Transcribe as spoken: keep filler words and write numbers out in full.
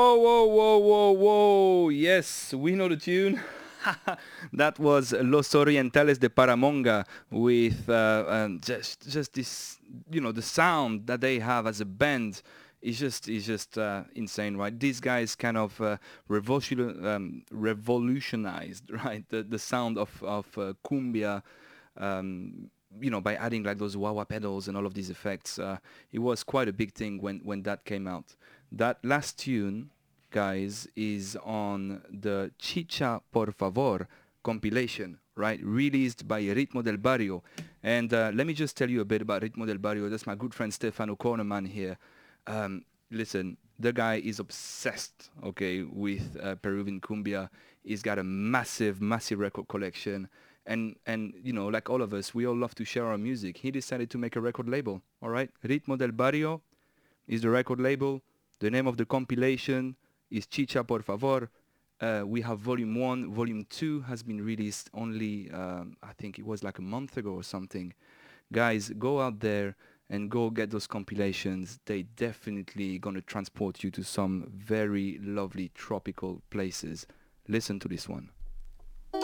Whoa, whoa, whoa, whoa, whoa. Yes, we know the tune. That was Los Orientales de Paramonga with uh, um, just just this, you know, the sound that they have as a band is just is just uh, insane, right? These guys kind of uh, revolution, um, revolutionized, right, the the sound of of uh, cumbia, um, you know, by adding like those wah wah pedals and all of these effects. Uh, it was quite a big thing when when that came out. That last tune, guys, is on the Chicha Por Favor compilation, right? Released by Ritmo del Barrio. And uh, let me just tell you a bit about Ritmo del Barrio. That's my good friend Stefano Cornerman here. Um, listen, the guy is obsessed, okay, with uh, Peruvian cumbia. He's got a massive, massive record collection. And, and, you know, like all of us, we all love to share our music. He decided to make a record label, all right? Ritmo del Barrio is the record label. The name of the compilation is Chicha Por Favor. Uh, we have volume one. Volume two has been released only, um, I think it was like a month ago or something. Guys, go out there and go get those compilations. They definitely gonna transport you to some very lovely tropical places. Listen to this one.